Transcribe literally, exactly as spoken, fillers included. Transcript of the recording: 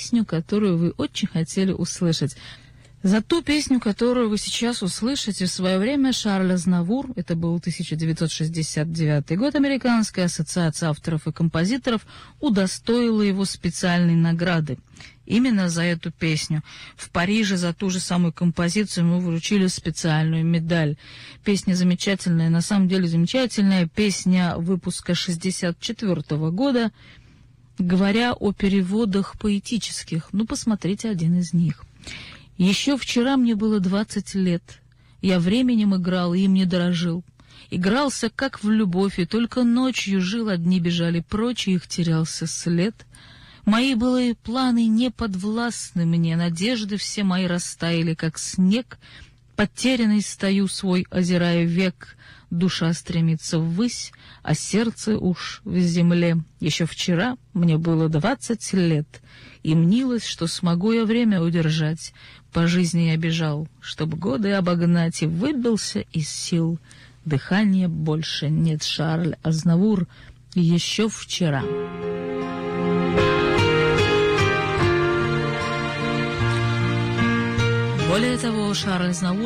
песню, которую вы очень хотели услышать. За ту песню, которую вы сейчас услышите, в свое время Шарль Азнавур, это был тысяча девятьсот шестьдесят девятый год, Американская ассоциация авторов и композиторов удостоила его специальной награды. Именно за эту песню. В Париже за ту же самую композицию ему вручили специальную медаль. Песня замечательная, на самом деле замечательная. Песня выпуска шестьдесят четвёртого года, говоря о переводах поэтических. Ну, посмотрите один из них. «Еще вчера мне было двадцать лет. Я временем играл и им не дорожил. Игрался, как в любовь, и только ночью жил, а дни бежали прочь, и их терялся след. Мои былые планы не подвластны мне, надежды все мои растаяли, как снег. Потерянный стою свой, озирая век, душа стремится ввысь, а сердце уж в земле. Еще вчера мне было двадцать лет, и мнилось, что смогу я время удержать. По жизни я бежал, чтоб годы обогнать, и выбился из сил. Дыхания больше нет. Шарль Азнавур. Еще вчера. Более того, Шарль Азнавур